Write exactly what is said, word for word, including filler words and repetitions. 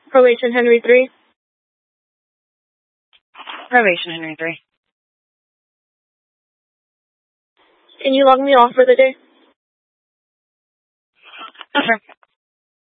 Probation Henry three. Probation Henry three. Can you log me off for the day? Okay.